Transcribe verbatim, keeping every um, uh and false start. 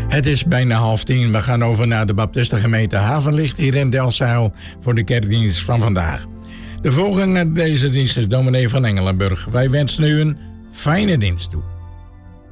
Het is bijna half tien. We gaan over naar de Baptistengemeente Havenlicht hier in Delfzijl voor de kerkdienst van vandaag. De voorganger deze dienst is dominee van Engelenburg. Wij wensen u een fijne dienst toe.